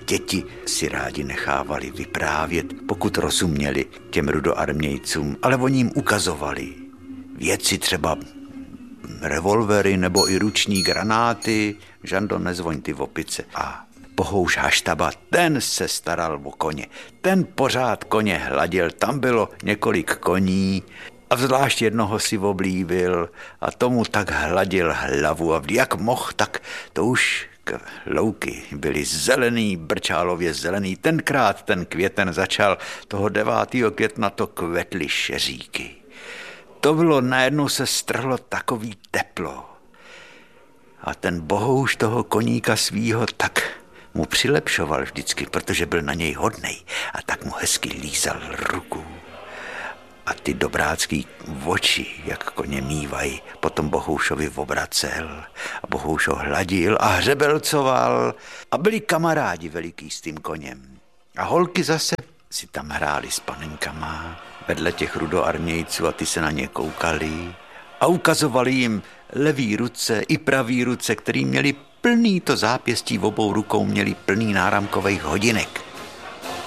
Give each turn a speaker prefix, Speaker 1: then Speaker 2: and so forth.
Speaker 1: děti si rádi nechávali vyprávět, pokud rozuměli těm rudoarmějcům, ale oni jim ukazovali věci, třeba revolvery nebo i ruční granáty. Žando, nezvoň ty opice. A Bohouš Haštaba, ten se staral o koně. Ten pořád koně hladil, tam bylo několik koní a zvlášť jednoho si oblíbil a tomu tak hladil hlavu a jak mohl, tak to už louky byly zelený, brčálově zelený. Tenkrát ten květen začal, toho 9. května to kvetly šeříky. To bylo, najednou se strhlo takový teplo. A ten Bohouš toho koníka svýho tak mu přilepšoval vždycky, protože byl na něj hodnej a tak mu hezky lízal ruku. A ty dobrácký oči, jak koně mývají, potom Bohoušovi obracel a Bohouš ho hladil a hřebelcoval a byli kamarádi veliký s tím koněm. A holky zase si tam hráli s panenkama vedle těch rudoarmějců a ty se na ně koukali a ukazovali jim levý ruce i pravý ruce, který měli plný to zápěstí, v obou rukou měli plný náramkových hodinek.